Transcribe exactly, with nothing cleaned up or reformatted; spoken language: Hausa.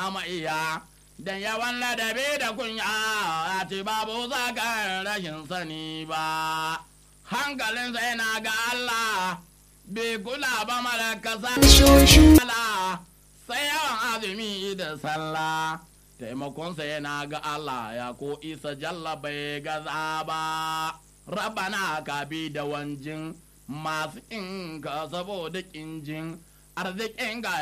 hamaiya dan yawan ladabi da kunya ya ce babu zagar rashin sani ba hankalinsa yana ga Allah bai kula ba malakasa sai yawan azumi da sallah taimakonsa yana ga Allah ya ko isa jalla bai gaza ba rabana ka bi da wanjin masu inka saboda kinjin arzikin ga